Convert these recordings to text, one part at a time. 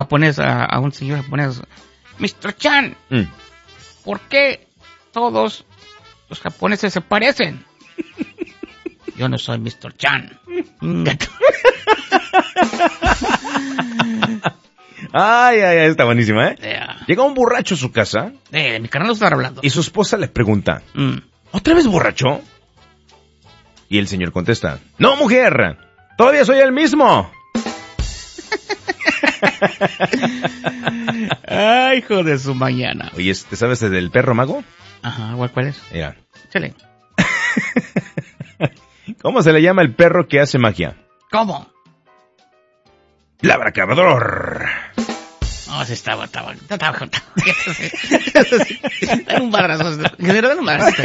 japonés, a un señor japonés, Mr. Chan, ¿por qué todos los japoneses se parecen? Yo no soy Mr. Chan. Ay, está buenísima, ¿eh? Yeah. Llega un borracho a su casa. Mi carnal no está hablando. Y su esposa le pregunta, ¿otra vez borracho? Y el señor contesta, no, mujer, todavía soy el mismo. Ay, hijo de su mañana. Oye, ¿te sabes del perro mago? Ajá, ¿cuál es? Mira. Chale. ¿Cómo se le llama el perro que hace magia? ¿Cómo? Labracabrador. No, se estaba. Dale un madrazo. Dale un madrazo.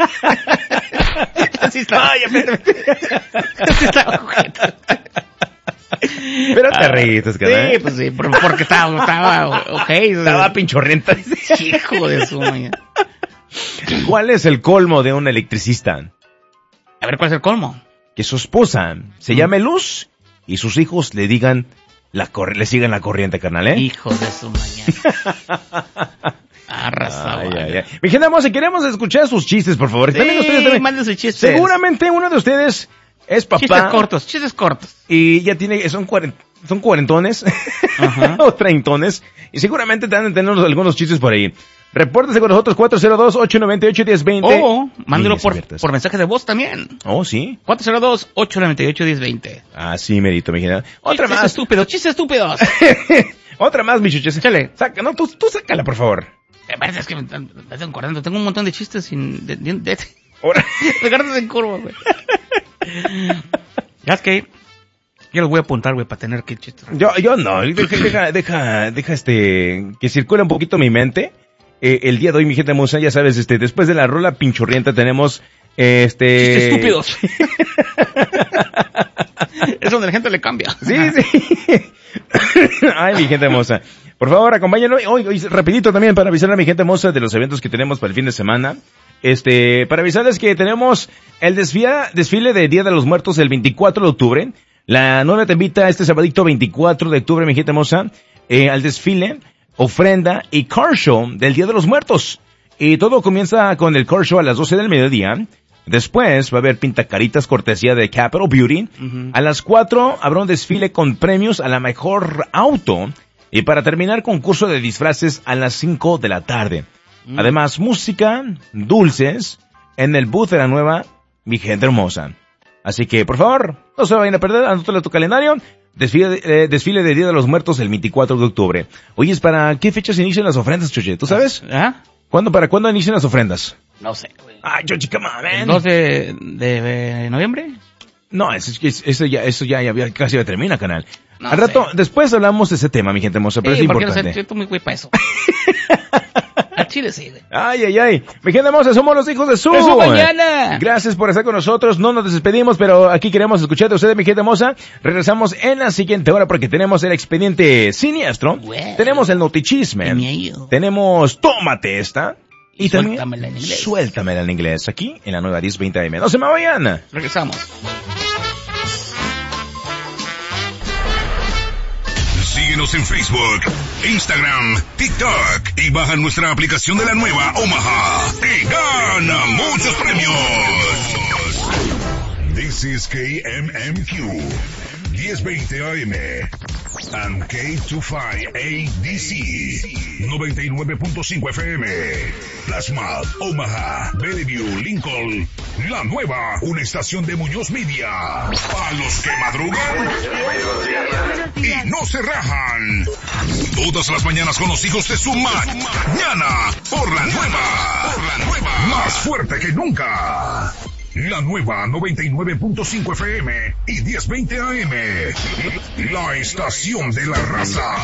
Así estaba. Ay, Así estaba. Pero te reíste, ¿verdad? Sí, pues sí, porque estaba ok. Estaba pinchorrienta. Hijo de su mañana. ¿Cuál es el colmo de un electricista? A ver, ¿cuál es el colmo? Que su esposa se llame Luz y sus hijos le digan le sigan la corriente, carnal, ¿eh? Hijo de su mañana. Arrasado. Ay. Mi gente hermosa, queremos escuchar sus chistes, por favor. Sí, También ustedes también. manden sus chistes. Seguramente uno de ustedes es papá. Chistes cortos. Y ya son cuarentones. O treintones. Y seguramente te van a tener algunos chistes por ahí. Repórtese con nosotros 402-898-1020. O mándelo por mensaje de voz también. Oh, sí. 402-898-1020. Ah, sí, merito, mi gente. Otra más. Chistes estúpidos. Otra más, mi chuches. Échale. Tú sácala, por favor. Es que me estoy acordando. Tengo un montón de chistes de Ahora. Regardos en curva, güey. Ya es que yo los voy a apuntar, güey, para tener que chistes. Yo no. Deja que circule un poquito mi mente. El día de hoy, mi gente hermosa, ya sabes, después de la rola pinchurrienta tenemos, Chistes estúpidos. Es donde la gente le cambia. Sí. Ay, mi gente hermosa. Por favor, acompáñenos hoy rapidito también para avisar a mi gente hermosa de los eventos que tenemos para el fin de semana. Para avisarles que tenemos el desfile de Día de los Muertos el 24 de octubre. La nueva te invita este sabadito 24 de octubre, mi gente hermosa, al desfile, ofrenda y car show del Día de los Muertos. Y todo comienza con el car show a las 12 del mediodía. Después va a haber pintacaritas cortesía de Capital Beauty. A las 4 habrá un desfile con premios a la mejor auto. Y para terminar, concurso de disfraces a las 5 de la tarde. Además, música, dulces, en el booth de la nueva, mi gente hermosa. Así que, por favor, no se vayan a perder, anótalo a tu calendario. Desfile de Día de los Muertos el 24 de octubre. Oye, ¿para qué fecha se inician las ofrendas, Chuche? ¿Tú sabes? ¿Ah? ¿Para cuándo inician las ofrendas? No sé, güey. Ay, Chuchi, come on, man. ¿El 2 de noviembre? No, eso ya casi termina, canal. No Al rato, sé. después hablamos de ese tema, mi gente hermosa, pero es porque importante. no sé, estoy muy güey para eso. Al chile sí, güey. Ay. Mi gente hermosa, somos los hijos de su mañana. Gracias por estar con nosotros. No nos despedimos, pero aquí queremos escuchar de ustedes, mi gente hermosa. Regresamos en la siguiente hora porque tenemos el expediente siniestro. Well, tenemos el notichisme. Tenemos Tómate esta. Y también Suéltamela en inglés. Suéltamela en inglés. Aquí en la nueva 1020 AM. No se me vayan. Regresamos. Síguenos en Facebook, Instagram, TikTok y baja nuestra aplicación de la nueva Omaha y gana muchos premios. This is KMMQ 1020 AM and K25ADC 99.5 FM. Plasma, Omaha, Bellevue, Lincoln, la nueva, una estación de Muñoz Media. A los que madrugan y no se rajan. Todas las mañanas con los hijos de su mañana. Por la nueva. Más fuerte que nunca. La nueva 99.5 FM y 1020 AM. La estación de la raza.